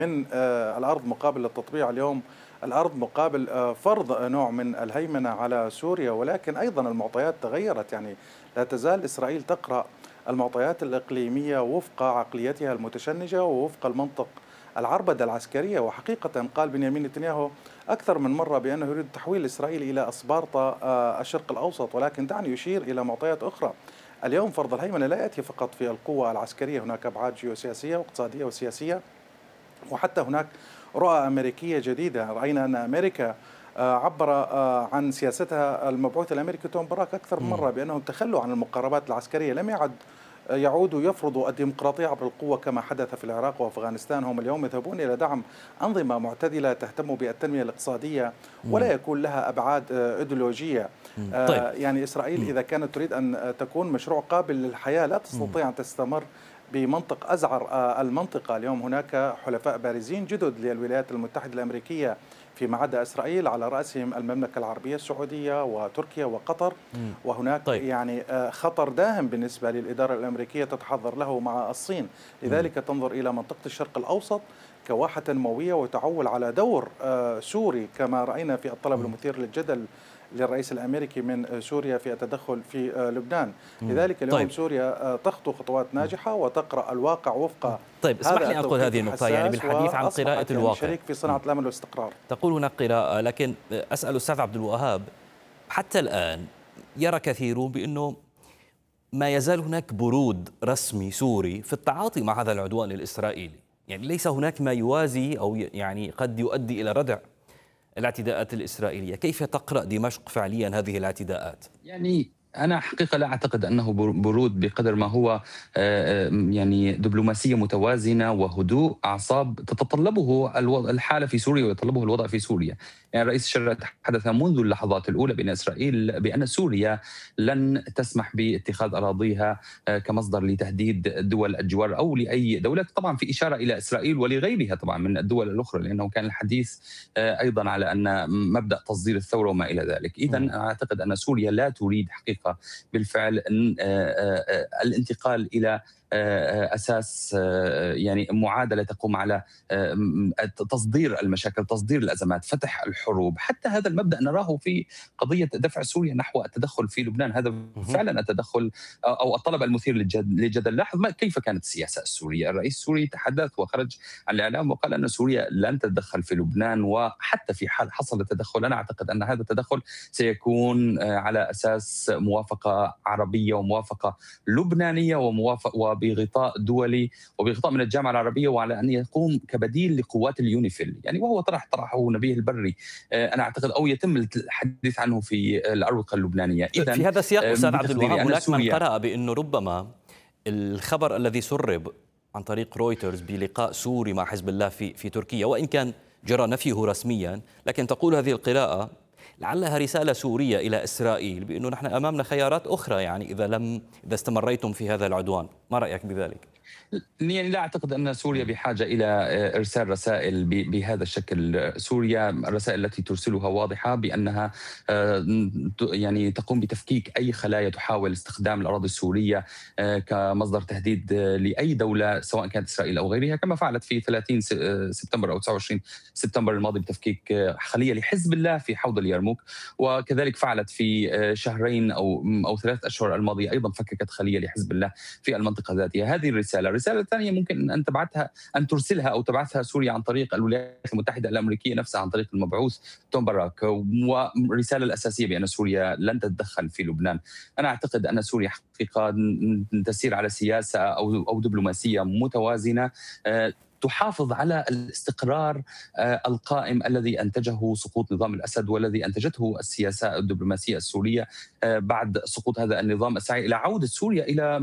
من الأرض مقابل التطبيع اليوم، الأرض مقابل فرض نوع من الهيمنة على سوريا، ولكن أيضا المعطيات تغيرت. يعني لا تزال إسرائيل تقرأ المعطيات الإقليمية وفق عقليتها المتشنجة ووفق المنطق العربدة العسكرية. وحقيقة قال بنيامين نتنياهو أكثر من مرة بأنه يريد تحويل إسرائيل إلى أسبارتا الشرق الأوسط، ولكن دعني يشير إلى معطيات أخرى. اليوم فرض الهيمنة لا يأتي فقط في القوة العسكرية، هناك أبعاد جيوسياسية واقتصادية وسياسية، وحتى هناك رؤى أمريكية جديدة. رأينا أن أمريكا عبر عن سياستها المبعوث الأمريكي توم باراك أكثر من مرة بأنهم تخلوا عن المقاربات العسكرية، لم يعودوا يفرضوا الديمقراطية عبر القوة كما حدث في العراق وأفغانستان. هم اليوم يذهبون إلى دعم أنظمة معتدلة تهتم بالتنمية الاقتصادية ولا يكون لها أبعاد إيديولوجية. طيب. يعني إسرائيل إذا كانت تريد أن تكون مشروع قابل للحياة لا تستطيع أن تستمر بمنطق أزعر المنطقة. اليوم هناك حلفاء بارزين جدد للولايات المتحدة الأمريكية فيما عدا إسرائيل، على رأسهم المملكة العربية السعودية وتركيا وقطر. وهناك طيب. يعني خطر داهم بالنسبة للإدارة الأمريكية تتحضر له مع الصين. لذلك تنظر إلى منطقة الشرق الأوسط كواحة تنموية وتعول على دور سوري كما رأينا في الطلب المثير للجدل للرئيس الأمريكي من سوريا في التدخل في لبنان. لذلك اليوم طيب. سوريا تخطو خطوات ناجحة وتقرأ الواقع وفق طيب، اسمح لي هذا أن أقول التوقيت هذه النقطة، يعني الحساس، بالحديث عن قراءة وأصبحت يعني الواقع. شريك في صناعة الأمن والاستقرار. تقول هناك قراءة، لكن أسأل أستاذ عبد الوهاب، حتى الآن يرى كثيرون بأنه ما يزال هناك برود رسمي سوري في التعاطي مع هذا العدوان الإسرائيلي، يعني ليس هناك ما يوازي أو يعني قد يؤدي إلى ردع الاعتداءات الإسرائيلية. كيف تقرأ دمشق فعليا هذه الاعتداءات؟ يعني أنا حقيقة لا أعتقد أنه برود بقدر ما هو يعني دبلوماسية متوازنة وهدوء أعصاب تتطلبه الحالة في سوريا ويتطلبه الوضع في سوريا. يعني رئيس الشر تحدث منذ اللحظات الأولى بأن سوريا لن تسمح باتخاذ أراضيها كمصدر لتهديد دول الجوار أو لأي دولة، طبعا في إشارة إلى إسرائيل ولغيرها طبعا من الدول الأخرى، لأنه كان الحديث أيضا على أن مبدأ تصدير الثورة وما إلى ذلك. إذن أعتقد أن سوريا لا تريد حقيقة بالفعل الانتقال إلى أساس يعني معادلة تقوم على تصدير المشاكل، تصدير الأزمات، فتح الحروب. حتى هذا المبدأ نراه في قضية دفع سوريا نحو التدخل في لبنان، هذا فعلا التدخل أو الطلب المثير للجدل. لاحظ كيف كانت السياسة السورية. الرئيس السوري تحدث وخرج على الإعلام وقال أن سوريا لن تتدخل في لبنان، وحتى في حال حصل التدخل أنا أعتقد أن هذا التدخل سيكون على أساس موافقة عربية وموافقة لبنانية وبغطاء دولي وبغطاء من الجامعة العربية، وعلى أن يقوم كبديل لقوات اليونيفيل، يعني وهو طرحه نبيه البري أنا أعتقد، أو يتم الحديث عنه في الأروقة اللبنانية. إذن في هذا السياق أستاذ عبد الوهاب، هناك من قرأ بأنه ربما الخبر الذي سرب عن طريق رويترز بلقاء سوري مع حزب الله في تركيا، وإن كان جرى نفيه رسميا، لكن تقول هذه القراءة لعلها رسالة سورية إلى إسرائيل بأنه نحن أمامنا خيارات أخرى، يعني إذا استمريتم في هذا العدوان. ما رأيك بذلك؟ يعني لا أعتقد أن سوريا بحاجة إلى إرسال رسائل بهذا الشكل. سوريا الرسائل التي ترسلها واضحة بأنها يعني تقوم بتفكيك أي خلايا تحاول استخدام الأراضي السورية كمصدر تهديد لأي دولة سواء كانت إسرائيل أو غيرها، كما فعلت في 30 سبتمبر أو 29 سبتمبر الماضي بتفكيك خلية لحزب الله في حوض اليرموك، وكذلك فعلت في شهرين أو 3 أشهر الماضية أيضا فككت خلية لحزب الله في المنطقة ذاتها. هذه الرسالة الثانية ممكن أن ترسلها أو تبعثها سوريا عن طريق الولايات المتحدة الأمريكية نفسها، عن طريق المبعوث توم باراك، والرسالة الأساسية بأن سوريا لن تتدخل في لبنان. أنا أعتقد أن سوريا حقيقة تسير على سياسة أو دبلوماسية متوازنة تحافظ على الاستقرار القائم الذي أنتجه سقوط نظام الأسد والذي أنتجته السياسة الدبلوماسية السورية بعد سقوط هذا النظام، السعي إلى عودة سوريا إلى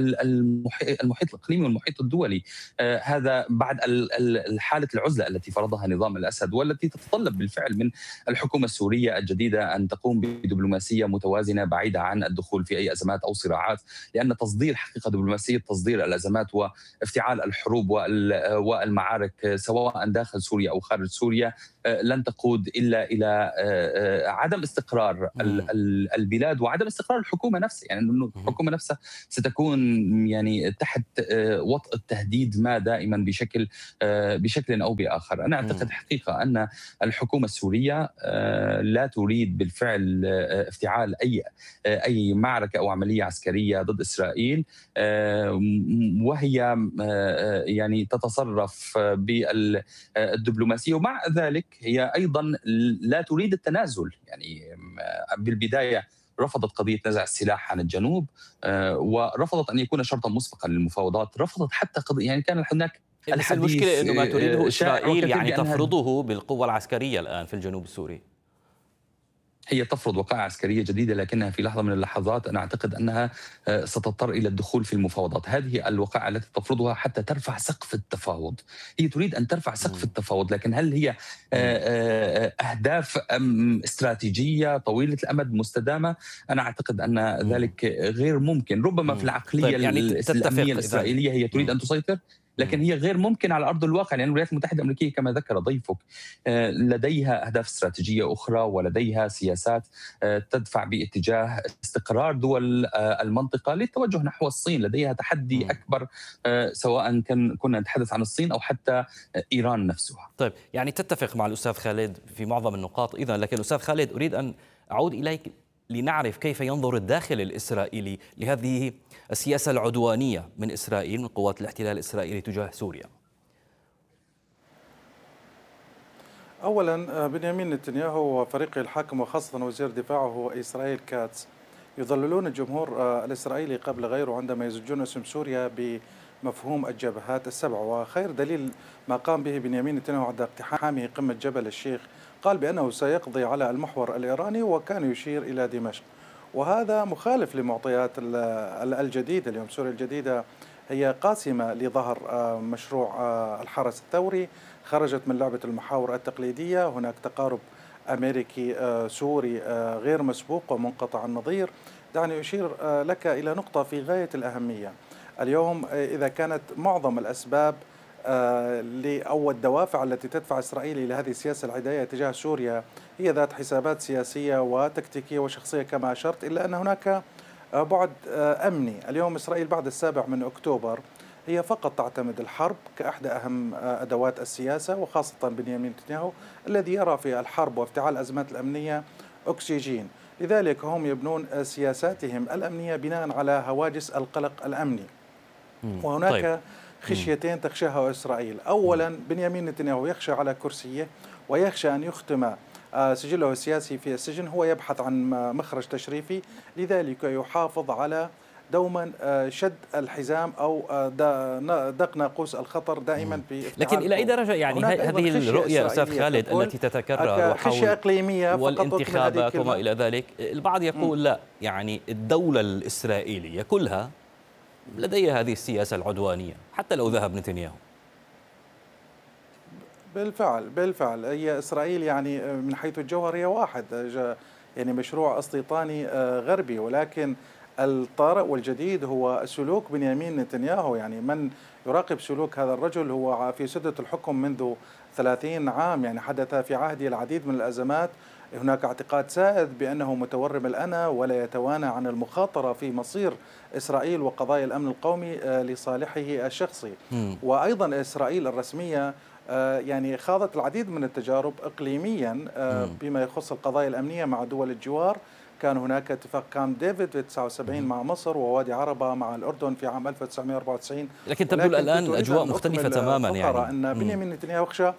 المحيط الإقليمي والمحيط الدولي، هذا بعد حالة العزلة التي فرضها نظام الأسد، والتي تتطلب بالفعل من الحكومة السورية الجديدة أن تقوم بدبلوماسية متوازنة بعيدة عن الدخول في أي أزمات أو صراعات، لأن تصدير حقيقة دبلوماسية تصدير الأزمات وافتعال الحروب والمعارك سواء داخل سوريا أو خارج سوريا لن تقود إلا إلى عدم استقرار البلاد وعدم استقرار الحكومة نفسها. يعني أنه الحكومة نفسها ستكون يعني تحت وطأ التهديد ما دائما بشكل أو بآخر. أنا أعتقد حقيقة أن الحكومة السورية لا تريد بالفعل افتعال أي معركة أو عملية عسكرية ضد إسرائيل، وهي يعني تتصرف بالدبلوماسية، ومع ذلك هي أيضا لا تريد التنازل. يعني بالبداية رفضت قضية نزع السلاح عن الجنوب، ورفضت أن يكون شرطا مسبقا للمفاوضات، رفضت حتى قضية يعني كان هناك بس المشكلة أنه ما تريده إسرائيل يعني تفرضه بالقوة العسكرية الآن في الجنوب السوري. هي تفرض وقائع عسكرية جديدة، لكنها في لحظة من اللحظات أنا أعتقد أنها ستضطر إلى الدخول في المفاوضات. هذه الوقائع التي تفرضها حتى ترفع سقف التفاوض. هي تريد أن ترفع سقف التفاوض، لكن هل هي أهداف استراتيجية طويلة الأمد مستدامة؟ أنا أعتقد أن ذلك غير ممكن. ربما في العقلية طيب يعني الأمنية الإسرائيلية هي تريد أن تسيطر، لكن هي غير ممكن على أرض الواقع، لأن الولايات المتحدة الأمريكية كما ذكر ضيفك لديها أهداف استراتيجية أخرى، ولديها سياسات تدفع باتجاه استقرار دول المنطقة للتوجه نحو الصين. لديها تحدي أكبر، سواء كنا نتحدث عن الصين أو حتى إيران نفسها. طيب يعني تتفق مع الأستاذ خالد في معظم النقاط إذن، لكن أستاذ خالد أريد أن أعود إليك لنعرف كيف ينظر الداخل الإسرائيلي لهذه السياسة العدوانية من إسرائيل، من قوات الاحتلال الإسرائيلي تجاه سوريا. أولا بنيامين نتنياهو وفريقه الحاكم وخاصة وزير دفاعه إسرائيل كاتس يضللون الجمهور الإسرائيلي قبل غيره عندما يزجون اسم سوريا بمفهوم الجبهات السبع. وخير دليل ما قام به بنيامين نتنياهو عند اقتحامه قمة جبل الشيخ، قال بأنه سيقضي على المحور الإيراني وكان يشير إلى دمشق، وهذا مخالف لمعطيات الجديدة. اليوم سوريا الجديدة هي قاسمة لظهر مشروع الحرس الثوري، خرجت من لعبة المحاور التقليدية. هناك تقارب أمريكي سوري غير مسبوق ومنقطع النظير. دعني أشير لك إلى نقطة في غاية الأهمية. اليوم إذا كانت معظم الأسباب أو الدوافع التي تدفع إسرائيل إلى هذه السياسة العدائية تجاه سوريا هي ذات حسابات سياسية وتكتيكية وشخصية كما أشرت، إلا أن هناك بعد أمني. اليوم إسرائيل بعد 7 أكتوبر هي فقط تعتمد الحرب كأحدى أهم أدوات السياسة، وخاصة بنيامين نتنياهو الذي يرى في الحرب وافتعال الأزمات الأمنية أكسجين. لذلك هم يبنون سياساتهم الأمنية بناء على هواجس القلق الأمني. وهناك خشيتين تخشاها إسرائيل. أولا بنيامين نتنياهو يخشى على كرسيه ويخشى أن يختم سجله السياسي في السجن. هو يبحث عن مخرج تشريفي، لذلك يحافظ على دوما شد الحزام أو دق ناقوس الخطر دائما. لكن إلى أي درجة يعني هذه الرؤية أستاذ خالد التي تتكرر وحول إقليمية والانتخابات وما إلى ذلك، البعض يقول لا، يعني الدولة الإسرائيلية كلها لديها هذه السياسة العدوانية حتى لو ذهب نتنياهو. بالفعل هي إسرائيل يعني من حيث الجوهر هي واحد، يعني مشروع استيطاني غربي، ولكن الطارئ والجديد هو سلوك بنيامين نتنياهو. يعني من يراقب سلوك هذا الرجل هو في سدة الحكم منذ 30 عام، يعني حدث في عهده العديد من الأزمات. هناك اعتقاد سائد بأنه متورم الأنا ولا يتوانى عن المخاطرة في مصير إسرائيل وقضايا الأمن القومي لصالحه الشخصي. وأيضا إسرائيل الرسمية يعني خاضت العديد من التجارب إقليميا بما يخص القضايا الأمنية مع دول الجوار. كان هناك اتفاق كامب ديفيد في 79 مع مصر، ووادي عربة مع الأردن في عام 1994. لكن تبدو الآن أجواء مختلفة تماما. يعني أن بنيامين نتنياهو يخشى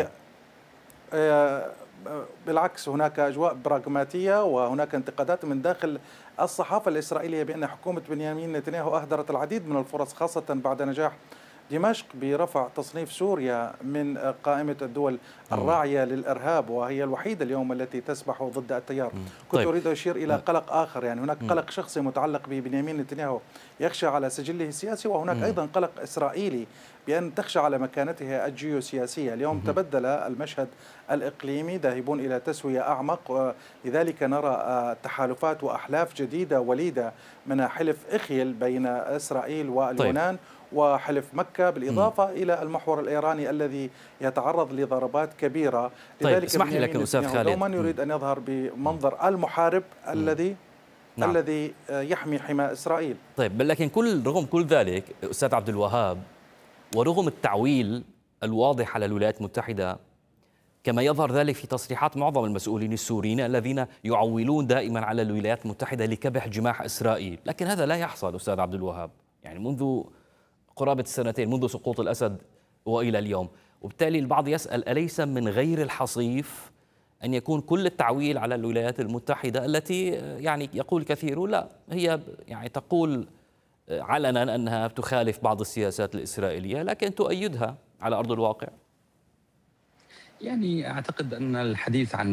بالعكس، هناك أجواء براغماتية وهناك انتقادات من داخل الصحافة الإسرائيلية بأن حكومة بنيامين نتنياهو أهدرت العديد من الفرص، خاصة بعد نجاح دمشق برفع تصنيف سوريا من قائمة الدول الراعية للإرهاب، وهي الوحيدة اليوم التي تسبح ضد التيار. كنت أريد أشير إلى قلق آخر، يعني هناك قلق شخصي متعلق ببنيامين نتنياهو يخشى على سجله السياسي، وهناك أيضا قلق إسرائيلي بأن تخشى على مكانتها الجيوسياسية. اليوم تبدل المشهد الإقليمي، ذاهبون إلى تسوية أعمق، لذلك نرى تحالفات وأحلاف جديدة وليدة من حلف إخيل بين إسرائيل واليونان. وحلف مكة، بالإضافة إلى المحور الإيراني الذي يتعرض لضربات كبيرة. طيب لذلك اسمح لي لكن أستاذ خالد دوما يريد أن يظهر بمنظر المحارب الذي يحمي حمى إسرائيل. طيب لكن رغم كل ذلك أستاذ عبد الوهاب، ورغم التعويل الواضح على الولايات المتحدة، كما يظهر ذلك في تصريحات معظم المسؤولين السوريين الذين يعولون دائما على الولايات المتحدة لكبح جماح إسرائيل، لكن هذا لا يحصل أستاذ عبد الوهاب، يعني منذ قرابة السنتين، منذ سقوط الأسد وإلى اليوم. وبالتالي البعض يسأل أليس من غير الحصيف أن يكون كل التعويل على الولايات المتحدة التي يعني يقول كثيرون لا هي يعني تقول علنا أنها تخالف بعض السياسات الإسرائيلية لكن تؤيدها على أرض الواقع؟ يعني أعتقد أن الحديث عن